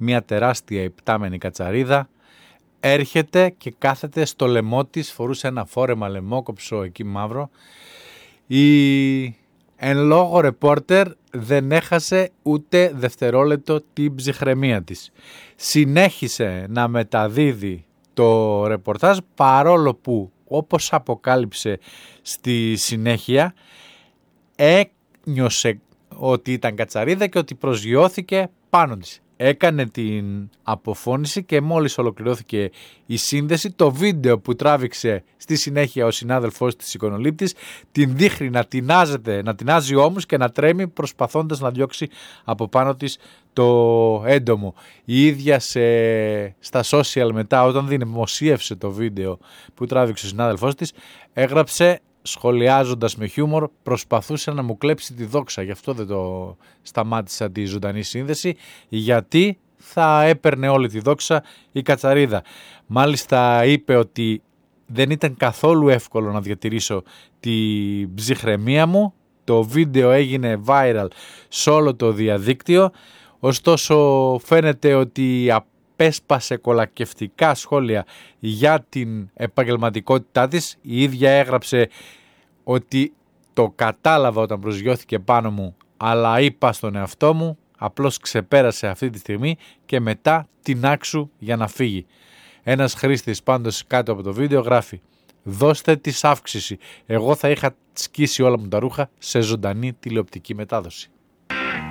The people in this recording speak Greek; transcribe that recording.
μια τεράστια υπτάμενη κατσαρίδα, έρχεται και κάθεται στο λαιμό της, φορούσε ένα φόρεμα λαιμόκοψο εκεί μαύρο. Η εν λόγω ρεπόρτερ δεν έχασε ούτε δευτερόλεπτο την ψυχραιμία της. Συνέχισε να μεταδίδει το ρεπορτάζ, παρόλο που, όπως αποκάλυψε στη συνέχεια, ένιωσε ότι ήταν κατσαρίδα και ότι προσγειώθηκε πάνω της. Έκανε την αποφώνηση και μόλις ολοκληρώθηκε η σύνδεση, το βίντεο που τράβηξε στη συνέχεια ο συνάδελφός της εικονολήπτης την δείχνει να τεινάζει ώμους και να τρέμει προσπαθώντας να διώξει από πάνω της το έντομο. Η ίδια στα social μετά, όταν δημοσίευσε το βίντεο που τράβηξε ο συνάδελφός της, έγραψε σχολιάζοντας με χιούμορ, προσπαθούσε να μου κλέψει τη δόξα, γι' αυτό δεν το σταμάτησα τη ζωντανή σύνδεση, γιατί θα έπαιρνε όλη τη δόξα η κατσαρίδα. Μάλιστα είπε ότι δεν ήταν καθόλου εύκολο να διατηρήσω την ψυχραιμία μου, το βίντεο έγινε viral σε όλο το διαδίκτυο, ωστόσο φαίνεται ότι απέσπασε κολακευτικά σχόλια για την επαγγελματικότητά της. Η ίδια έγραψε ότι το κατάλαβα όταν προσγειώθηκε πάνω μου, αλλά είπα στον εαυτό μου, απλώς ξεπέρασε αυτή τη στιγμή και μετά την άξου για να φύγει. Ένας χρήστης πάντως κάτω από το βίντεο γράφει: «Δώστε της αύξηση, εγώ θα είχα σκίσει όλα μου τα ρούχα σε ζωντανή τηλεοπτική μετάδοση».